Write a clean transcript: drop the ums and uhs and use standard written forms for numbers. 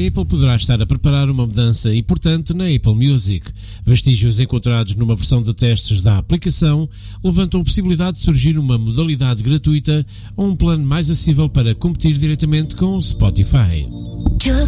Apple poderá estar a preparar uma mudança importante na Apple Music. Vestígios encontrados numa versão de testes da aplicação levantam a possibilidade de surgir uma modalidade gratuita ou um plano mais acessível para competir diretamente com o Spotify.